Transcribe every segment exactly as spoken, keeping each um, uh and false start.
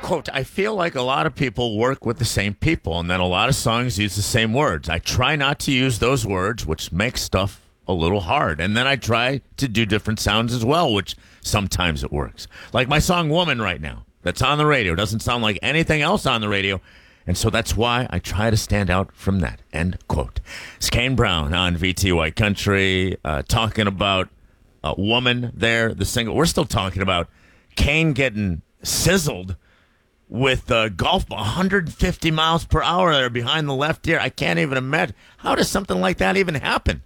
Quote, I feel like a lot of people work with the same people, and then a lot of songs use the same words. I try not to use those words, which makes stuff a little hard. And then I try to do different sounds as well, which sometimes it works. Like my song Woman right now, that's on the radio. It doesn't sound like anything else on the radio. And so that's why I try to stand out from that. End quote. It's Kane Brown on V T Y Country, uh, talking about a Woman there, the single. We're still talking about Kane getting sizzled with uh, golf ball, one hundred fifty miles per hour there behind the left ear. I can't even imagine. How does something like that even happen?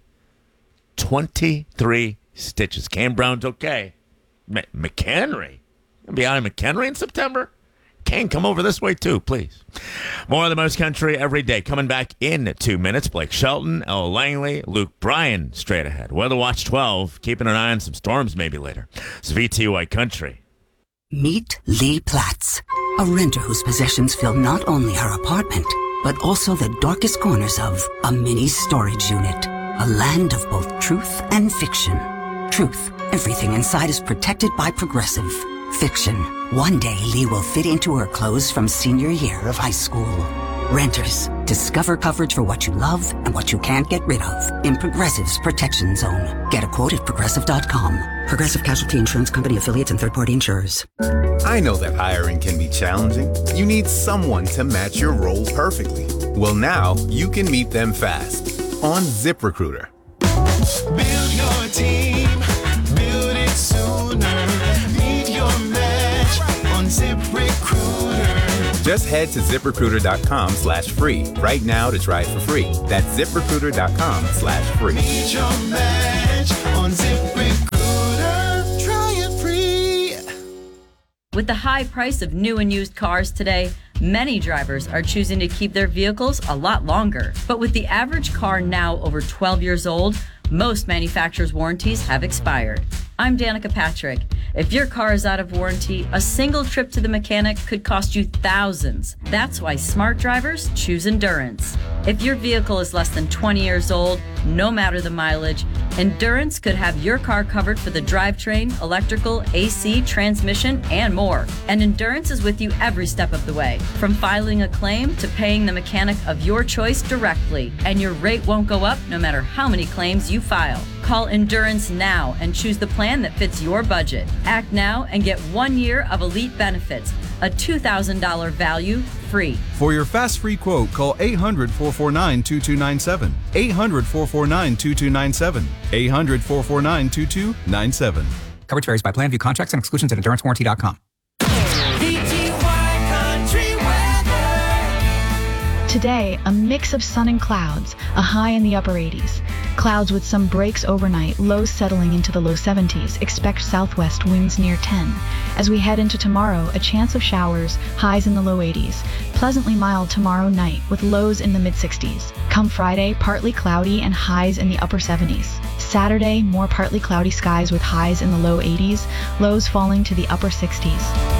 twenty-three stitches. Kane Brown's okay. M- McHenry. Gonna be out in McHenry in September? Kane, come over this way too, please. More of the most country every day. Coming back in two minutes. Blake Shelton, Elle Langley, Luke Bryan straight ahead. Weather Watch twelve. Keeping an eye on some storms maybe later. It's V T Y Country. Meet Lee Platz, a renter whose possessions fill not only her apartment, but also the darkest corners of a mini storage unit. A land of both truth and fiction. Truth, everything inside is protected by Progressive. Fiction, one day Lee will fit into her clothes from senior year of high school. Renters, discover coverage for what you love and what you can't get rid of in Progressive's Protection Zone. Get a quote at Progressive dot com. Progressive Casualty Insurance Company affiliates and third-party insurers. I know that hiring can be challenging. You need someone to match your role perfectly. Well, now you can meet them fast on ZipRecruiter. Build your team, build it sooner. Meet your match on ZipRecruiter. Just head to ZipRecruiter.com slash free right now to try it for free. That's ZipRecruiter.com slash free. Meet your match on ZipRecruiter. Try it free. With the high price of new and used cars today, many drivers are choosing to keep their vehicles a lot longer. But with the average car now over twelve years old, most manufacturers' warranties have expired. I'm Danica Patrick. If your car is out of warranty, a single trip to the mechanic could cost you thousands. That's why smart drivers choose Endurance. If your vehicle is less than twenty years old, no matter the mileage, Endurance could have your car covered for the drivetrain, electrical, A C, transmission, and more. And Endurance is with you every step of the way, from filing a claim to paying the mechanic of your choice directly. And your rate won't go up no matter how many claims you file. Call Endurance now and choose the plan that fits your budget. Act now and get one year of elite benefits, a two thousand dollars value free. For your fast free quote, call eight hundred, four four nine, two two nine seven. eight hundred, four four nine, two two nine seven. eight hundred, four four nine, two two nine seven. Coverage varies by plan. View contracts and exclusions at endurance warranty dot com. Today, a mix of sun and clouds, a high in the upper eighties. Clouds with some breaks overnight, lows settling into the low seventies. Expect southwest winds near ten. As we head into tomorrow, a chance of showers, highs in the low eighties. Pleasantly mild tomorrow night with lows in the mid sixties. Come Friday, partly cloudy and highs in the upper seventies. Saturday, more partly cloudy skies with highs in the low eighties, lows falling to the upper sixties.